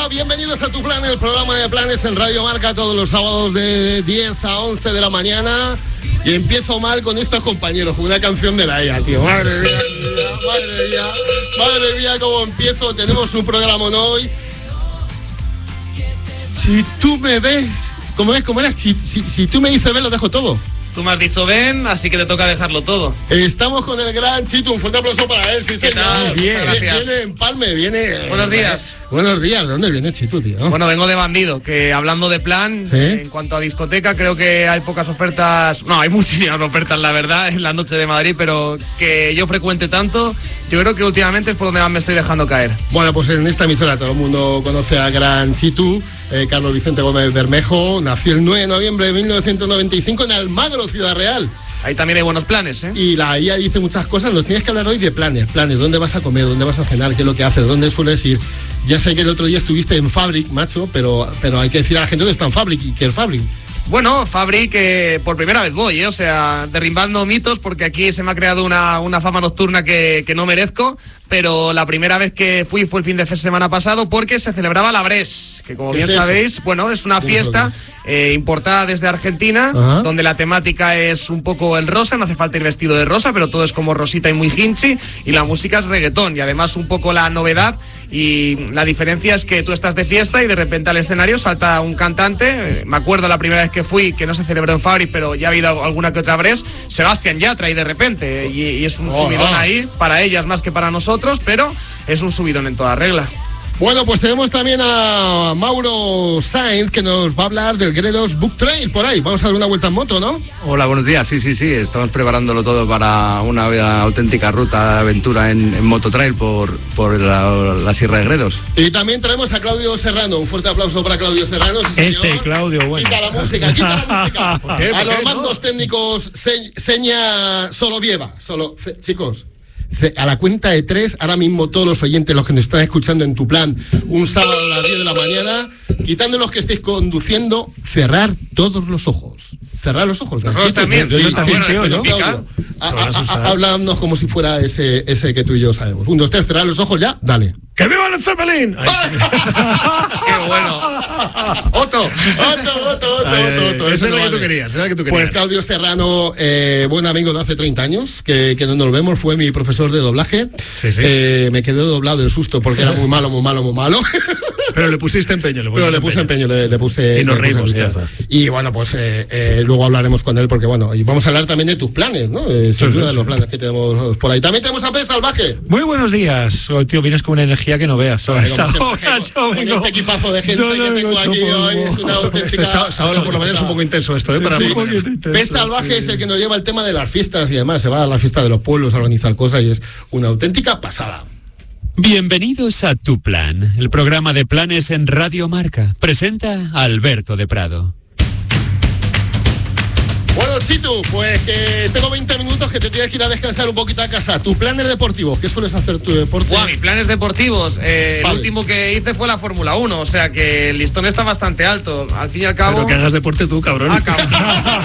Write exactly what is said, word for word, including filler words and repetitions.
Hola, bienvenidos a Tu Plan, el programa de planes en Radio Marca todos los sábados de diez a once de la mañana. Y empiezo mal con estos compañeros, con una canción de la E A, tío. Madre mía, madre mía, madre mía, cómo empiezo. Tenemos un programa hoy. Si tú me ves, ¿cómo es? ¿Cómo era? Si, si, si tú me dices ven, lo dejo todo. Tú me has dicho ven, así que te toca dejarlo todo. Estamos con el gran Chitu, un fuerte aplauso para él, sí señor. Bien, gracias. Viene en Palme, viene... Buenos días. Buenos días, ¿de dónde viene Chitu, tío? Bueno, vengo de Bandido, que hablando de plan, ¿sí? En cuanto a discoteca, creo que hay pocas ofertas, no, hay muchísimas ofertas, la verdad, en la noche de Madrid, pero que yo frecuente tanto, yo creo que últimamente es por donde más me estoy dejando caer. Bueno, pues en esta emisora todo el mundo conoce a gran Chitu, eh, Carlos Vicente Gómez Bermejo, nació el nueve de noviembre de mil novecientos noventa y cinco en Almagro, Ciudad Real. Ahí también hay buenos planes, ¿eh? Y la I A dice muchas cosas, nos tienes que hablar hoy de planes, planes, dónde vas a comer, dónde vas a cenar, qué es lo que haces, dónde sueles ir. Ya sé que el otro día estuviste en Fabric, macho, pero, pero hay que decir a la gente dónde está en Fabric y qué es Fabric. Bueno, Fabric, eh, por primera vez voy, ¿eh? O sea, derribando mitos, porque aquí se me ha creado una, una fama nocturna que, que no merezco, pero la primera vez que fui fue el fin de semana pasado porque se celebraba la Bres, que como bien sabéis, bueno, es una fiesta eh, importada desde Argentina, ajá, donde la temática es un poco el rosa, no hace falta ir vestido de rosa, pero todo es como rosita y muy hinchi, y la música es reggaetón, y además un poco la novedad y la diferencia es que tú estás de fiesta y de repente al escenario salta un cantante. Me acuerdo la primera vez que fui, que no se celebró en Fabric, pero ya ha habido alguna que otra Bres, Sebastián Yatra, y de repente, y, y es un oh, subidón oh. ahí, para ellas más que para nosotros, pero es un subidón en toda regla. Bueno, pues tenemos también a Mauro Sainz, que nos va a hablar del Gredos Book Trail por ahí. Vamos a dar una vuelta en moto, ¿no? Hola, buenos días. Sí, sí, sí. Estamos preparándolo todo para una auténtica ruta de aventura en, en mototrail por, por la, la Sierra de Gredos. Y también traemos a Claudio Serrano. Un fuerte aplauso para Claudio Serrano. Sí, ese Claudio, bueno. Quita la música, quita la música. ¿Por qué? ¿Por a los qué, mandos no? técnicos, se, seña Solovieva. Solo, fe, chicos. A la cuenta de tres, ahora mismo todos los oyentes, los que nos están escuchando en Tu Plan, un sábado a las diez de la mañana, quitando los que estéis conduciendo, cerrar todos los ojos. Cerrar los ojos. Nosotros también, sí, sí, sí, también, sí, ¿no? ¿no? Claudio, háblanos como si fuera ese, ese que tú y yo sabemos. Un, dos, tres, cerrar los ojos ya, dale. ¡Que viva el Zeppelin! ¡Qué bueno! ¡Otto! ¡Otto, Otto, Otto, Otto, Otto! Ese es el que tú querías, ese es el que tú querías. Pues Claudio Serrano, eh, buen amigo de hace treinta años, que, que no nos vemos, fue mi profesor de doblaje. Sí, sí. Eh, me quedé doblado del susto porque era muy malo, muy malo, muy malo. Pero le pusiste empeño, le pusiste Pero le puse empeño, empeño le, le puse... Y nos le puse reímos, ya está. Y bueno, pues eh, eh, luego hablaremos con él porque bueno, y vamos a hablar también de tus planes, ¿no? Eh, sin duda de los planes que tenemos por ahí. También tenemos a Pez Salvaje. Muy buenos días. Oh, tío, vienes con una energía que no veas. Bueno, hora, yo con este equipazo de gente yo no que tengo aquí hoy es una auténtica... Este sábado por la mañana es un poco intenso esto, ¿eh? Para sí, Pez Salvaje sí. Es el que nos lleva el tema de las fiestas y demás. Se va a la fiesta de los pueblos a organizar cosas y es una auténtica pasada. Bienvenidos a Tu Plan, el programa de planes en Radio Marca. Presenta a Alberto de Prado. Bueno, Chitu, pues que tengo veinte minutos que te tienes que ir a descansar un poquito a casa. ¿Tus planes deportivos? ¿Qué sueles hacer tu deporte? Buah, mis planes deportivos. Eh, vale. El último que hice fue la Fórmula uno, o sea que el listón está bastante alto. Al fin y al cabo... Pero que hagas deporte tú, cabrón. Ah, cabrón.